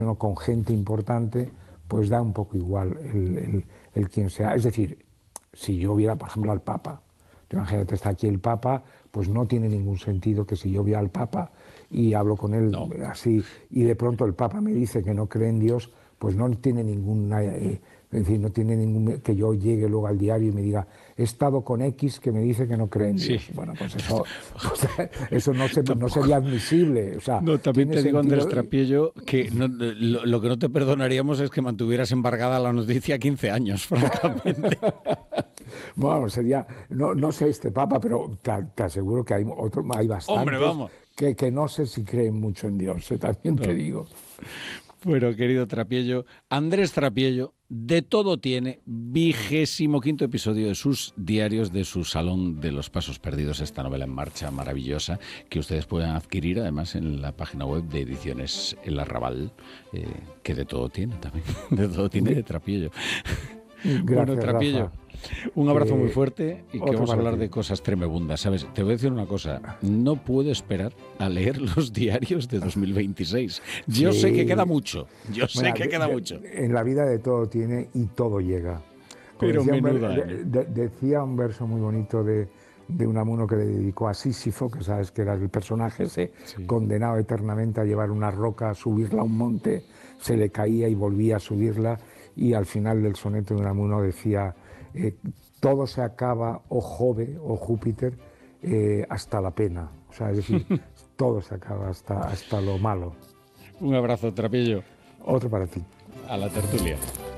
con gente importante, pues da un poco igual el quien sea. Es decir, si yo viera, por ejemplo, al Papa, imagínate, está aquí el Papa, pues no tiene ningún sentido que si yo viera al Papa y hablo con él así, y de pronto el Papa me dice que no cree en Dios, pues no tiene ninguna... es decir, no tiene ningún... que yo llegue luego al diario y me diga, he estado con X que me dice que no cree en Dios. Sí. Bueno, pues eso no sería admisible. O sea, No, también te digo, sentido... Andrés Trapiello, que lo que no te perdonaríamos es que mantuvieras embargada la noticia 15 años, francamente. Bueno, sería, no sé este Papa, pero te aseguro que hay bastantes. Hombre, vamos. Que no sé si creen mucho en Dios, también te digo. Bueno, querido Trapiello, Andrés Trapiello, de todo tiene, 25º episodio de sus diarios, de su Salón de los Pasos Perdidos, esta novela en marcha maravillosa, que ustedes pueden adquirir además en la página web de Ediciones El Arrabal, que de todo tiene también, de todo tiene de Trapiello. Gracias, Bueno, Trapiello, Rafa. un abrazo muy fuerte y que vamos a hablar ti. de cosas tremebundas, ¿sabes? Te voy a decir una cosa, no puedo esperar a leer los diarios de 2026. Yo sé que queda mucho, sé que queda mucho. En la vida de todo tiene y todo llega. Pero decía un verso muy bonito de Unamuno que le dedicó a Sísifo, que sabes que era el personaje ese, condenado eternamente a llevar una roca, a subirla a un monte, se le caía y volvía a subirla, y al final del soneto de Unamuno decía, todo se acaba, oh Jove, oh Júpiter, hasta la pena. O sea, es decir, todo se acaba hasta lo malo. Un abrazo, Trapiello. Otro para ti. A la tertulia.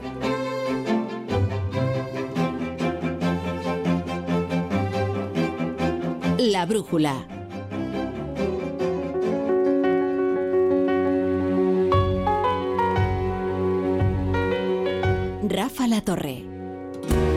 La brújula. Rafa La Torre.